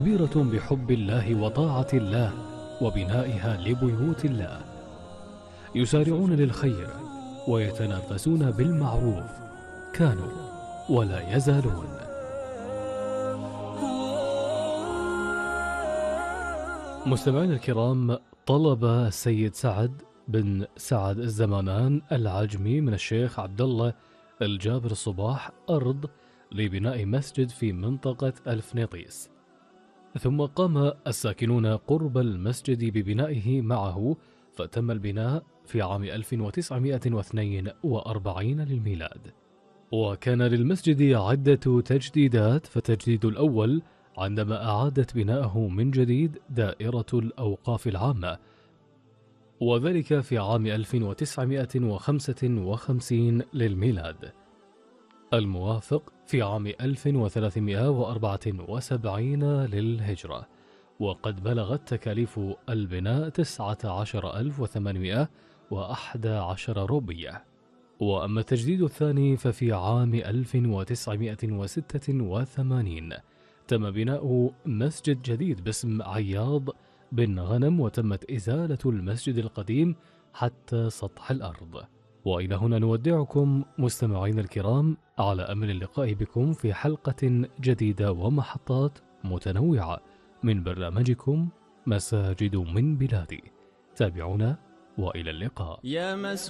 كبيرة بحب الله وطاعة الله وبنائها لبيوت الله، يسارعون للخير ويتنافسون بالمعروف، كانوا ولا يزالون. مستمعينا الكرام، طلب السيد سعد بن سعد الزمانان العجمي من الشيخ عبد الله الجابر الصباح أرض لبناء مسجد في منطقة الفنيطيس، ثم قام الساكنون قرب المسجد ببنائه معه، فتم البناء في عام 1942 للميلاد. وكان للمسجد عدة تجديدات، فالتجديد الأول عندما أعادت بناءه من جديد دائرة الأوقاف العامة، وذلك في عام 1955 للميلاد، الموافق في عام 1374 للهجرة، وقد بلغت تكاليف البناء 19,811 روبية. وأما التجديد الثاني ففي عام 1986 تم بناء مسجد جديد باسم عياض بن غنم، وتمت إزالة المسجد القديم حتى سطح الأرض. وإلى هنا نودعكم مستمعين الكرام، على أمل اللقاء بكم في حلقة جديدة ومحطات متنوعة من برنامجكم مساجد من بلادي. تابعونا وإلى اللقاء.